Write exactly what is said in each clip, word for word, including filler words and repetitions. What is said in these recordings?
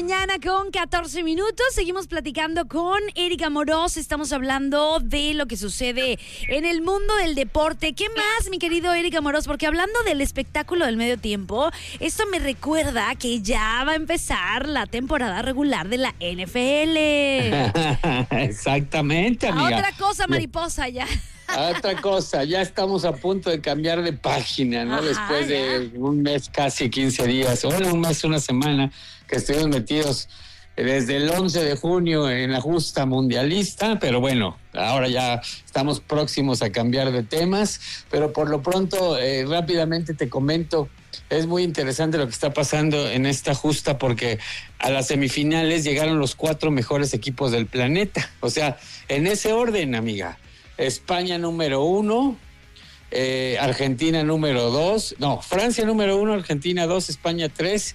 mañana con catorce minutos. Seguimos platicando con Erika Amorós. Estamos hablando de lo que sucede en el mundo del deporte. ¿Qué más, mi querido Erika Amorós? Porque hablando del espectáculo del medio tiempo, esto me recuerda que ya va a empezar la temporada regular de la N F L. Exactamente, amiga. A otra cosa, mariposa, ya. A otra cosa, ya estamos a punto de cambiar de página, ¿no? Ajá, Después de ya. un mes, casi quince días, o bueno, un mes, una semana, que estuvimos metidos desde el once de junio en la justa mundialista, pero bueno, ahora ya estamos próximos a cambiar de temas, pero por lo pronto, eh, rápidamente te comento, es muy interesante lo que está pasando en esta justa porque a las semifinales llegaron los cuatro mejores equipos del planeta, o sea, en ese orden, amiga. España número uno, eh, Argentina número dos, no, Francia número uno, Argentina dos, España tres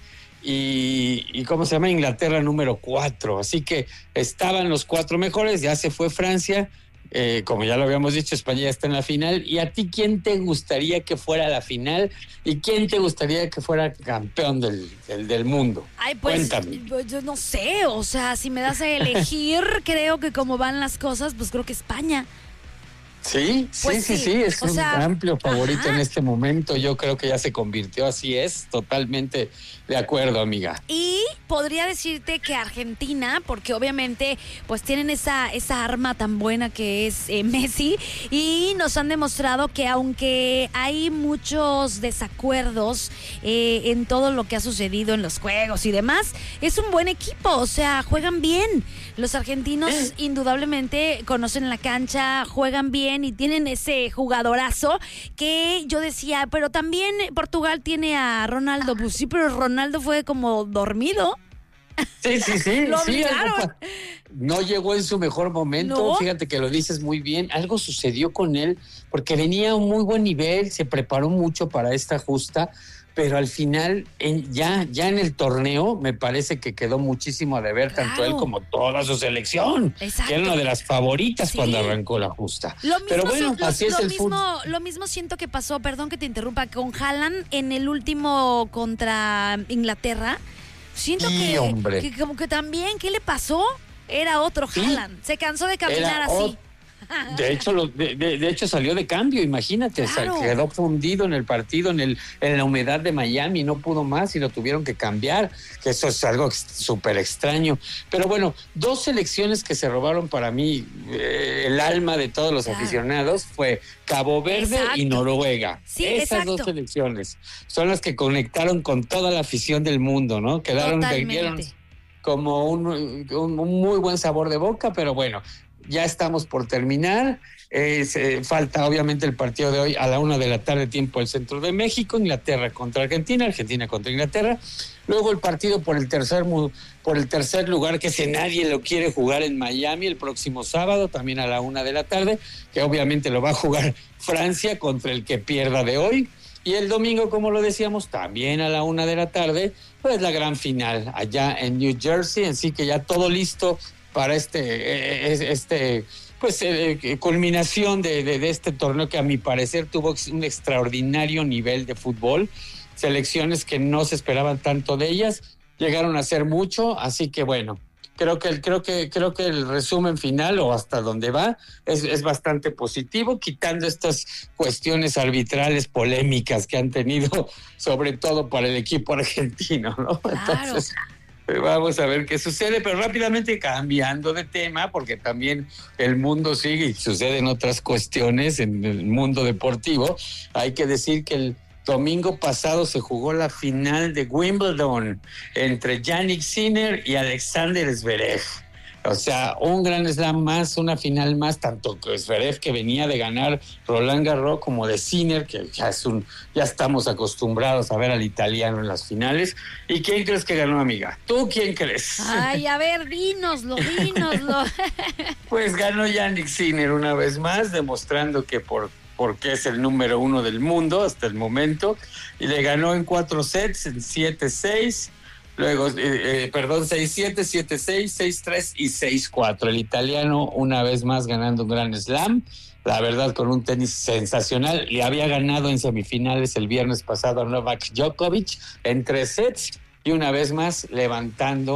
y, y ¿cómo se llama? Inglaterra número cuatro. Así que estaban los cuatro mejores, ya se fue Francia, eh, como ya lo habíamos dicho, España ya está en la final. ¿Y a ti quién te gustaría que fuera a la final? ¿Y quién te gustaría que fuera campeón del, del, del mundo? Ay, pues, Cuéntame. pues yo no sé, o sea, si me das a elegir, creo que como van las cosas, pues creo que España. Sí, sí, Pues sí, sí, sí, es o un sea, amplio favorito ajá. en este momento. Yo creo que ya se convirtió, así es, totalmente de acuerdo, amiga. Y podría decirte que Argentina, porque obviamente pues tienen esa, esa arma tan buena que es eh, Messi, y nos han demostrado que aunque hay muchos desacuerdos eh, en todo lo que ha sucedido en los juegos y demás, es un buen equipo, o sea, juegan bien. Los argentinos ¿Eh? indudablemente conocen la cancha, juegan bien y tienen ese jugadorazo que yo decía, pero también Portugal tiene a Ronaldo, pues sí, pero Ronaldo fue como dormido. Sí, sí, sí. Lo sí, obligaron. algo, no llegó en su mejor momento, ¿No? Fíjate que lo dices muy bien. Algo sucedió con él porque venía a un muy buen nivel, se preparó mucho para esta justa, pero al final, en, ya, ya en el torneo, me parece que quedó muchísimo a deber, Claro. tanto él como toda su selección, Exacto. que era una de las favoritas Sí. cuando arrancó la justa. Lo mismo, Pero bueno, si- lo, así es lo el mismo, fútbol. lo mismo siento que pasó, perdón que te interrumpa, con Haaland en el último contra Inglaterra. Siento Sí, que, hombre. que como que también, ¿qué le pasó? Era otro Sí. Haaland. Se cansó de caminar Era así. ot- De hecho, lo, de, de, de hecho salió de cambio, imagínate, Claro. o sea, quedó fundido en el partido, en el en la humedad de Miami, no pudo más y lo tuvieron que cambiar, que eso es algo súper extraño. Pero bueno, dos selecciones que se robaron para mí eh, el alma de todos los Claro. aficionados fue Cabo Verde Exacto. y Noruega. Sí, Esas exacto. dos selecciones son las que conectaron con toda la afición del mundo, ¿no? Quedaron, dieron Totalmente. como un, un, un muy buen sabor de boca, pero bueno, ya estamos por terminar. Eh, se, falta obviamente el partido de hoy a la una de la tarde, tiempo del centro de México, Inglaterra contra Argentina, Argentina contra Inglaterra. Luego el partido por el tercer por el tercer lugar, que si nadie lo quiere jugar en Miami el próximo sábado, también a la una de la tarde, que obviamente lo va a jugar Francia contra el que pierda de hoy. Y el domingo, como lo decíamos, también a la una de la tarde, pues la gran final allá en New Jersey. Así que ya todo listo para este, este pues, eh, culminación de, de, de este torneo que a mi parecer tuvo un extraordinario nivel de fútbol. Selecciones que no se esperaban tanto de ellas, llegaron a hacer mucho, así que bueno, creo que el, creo que, creo que el resumen final o hasta donde va es, es bastante positivo, quitando estas cuestiones arbitrales polémicas que han tenido, sobre todo para el equipo argentino, ¿no? Claro. Entonces, vamos a ver qué sucede, pero rápidamente cambiando de tema, porque también el mundo sigue y suceden otras cuestiones en el mundo deportivo. Hay que decir que el domingo pasado se jugó la final de Wimbledon entre Jannik Sinner y Alexander Zverev. O sea, un gran slam más, una final más, tanto que Zverev, que venía de ganar Roland Garros, como de Sinner, que ya es un, ya estamos acostumbrados a ver al italiano en las finales. ¿Y quién crees que ganó, amiga? ¿Tú quién crees? Ay, a ver, dínoslo, dínoslo. Pues ganó Jannik Sinner una vez más, demostrando que por porque es el número uno del mundo hasta el momento, y le ganó en cuatro sets, en siete seis, luego, eh, eh, perdón, seis siete, siete seis, seis tres y seis cuatro. El italiano una vez más ganando un gran slam, la verdad con un tenis sensacional. Le había ganado en semifinales el viernes pasado a Novak Djokovic en tres sets, y una vez más levantando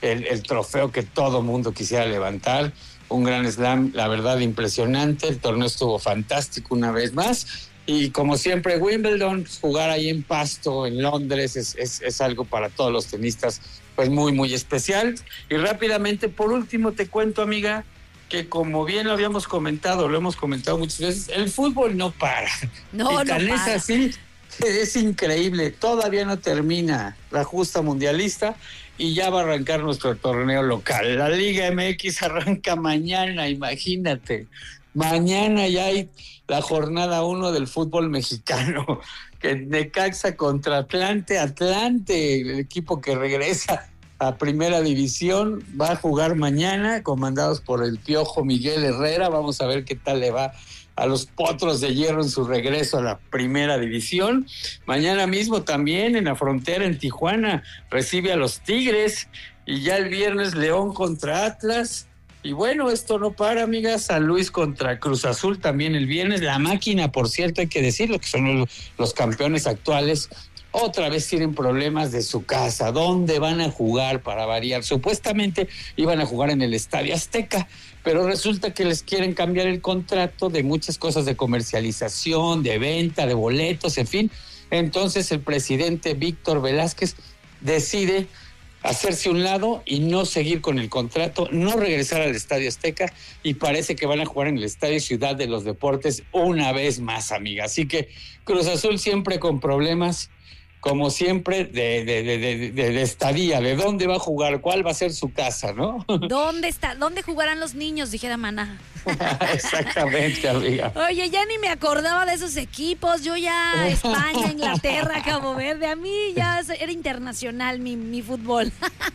el, el trofeo que todo mundo quisiera levantar. Un gran slam, la verdad, impresionante. El torneo estuvo fantástico una vez más. Y como siempre, Wimbledon, jugar ahí en Pasto, en Londres, es, es, es algo para todos los tenistas, pues muy, muy especial. Y rápidamente, por último, te cuento, amiga, que como bien lo habíamos comentado, lo hemos comentado muchas veces, el fútbol no para. No, y tan no es para. así, es increíble. Todavía no termina la justa mundialista y ya va a arrancar nuestro torneo local. La Liga M X arranca mañana, imagínate. Mañana ya hay la jornada uno del fútbol mexicano, que Necaxa contra Atlante, Atlante, el equipo que regresa a Primera División, va a jugar mañana, comandados por el Piojo Miguel Herrera. Vamos a ver qué tal le va a los Potros de Hierro en su regreso a la Primera División. Mañana mismo también en la frontera, en Tijuana, recibe a los Tigres, y ya el viernes León contra Atlas. Y bueno, esto no para, amigas. San Luis contra Cruz Azul también el viernes. La Máquina, por cierto, hay que decirlo, que son los, los campeones actuales, otra vez tienen problemas de su casa. ¿Dónde van a jugar para variar? Supuestamente iban a jugar en el Estadio Azteca, pero resulta que les quieren cambiar el contrato de muchas cosas de comercialización, de venta, de boletos, en fin. Entonces el presidente Víctor Velázquez decide hacerse un lado y no seguir con el contrato, no regresar al Estadio Azteca, y parece que van a jugar en el Estadio Ciudad de los Deportes una vez más, amiga. Así que Cruz Azul siempre con problemas, como siempre, de, de, de, de, de, de estadía, de dónde va a jugar, cuál va a ser su casa, ¿no? ¿Dónde está? ¿Dónde jugarán los niños? Dijera Maná. Exactamente, amiga. Oye, ya ni me acordaba de esos equipos. Yo ya, España, Inglaterra, Cabo Verde, a mí ya era internacional mi, mi fútbol.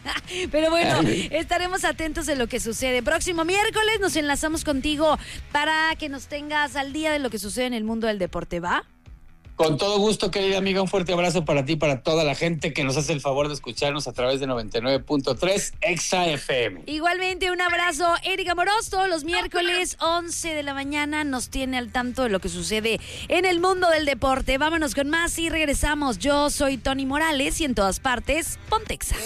Pero bueno, estaremos atentos de lo que sucede. Próximo miércoles nos enlazamos contigo para que nos tengas al día de lo que sucede en el mundo del deporte, ¿va? Con todo gusto, querida amiga, un fuerte abrazo para ti y para toda la gente que nos hace el favor de escucharnos a través de noventa y nueve punto tres Exa F M. Igualmente, un abrazo. Erika Moroz, todos los miércoles, once de la mañana, nos tiene al tanto de lo que sucede en el mundo del deporte. Vámonos con más y regresamos. Yo soy Tony Morales y en todas partes, ponte Exa.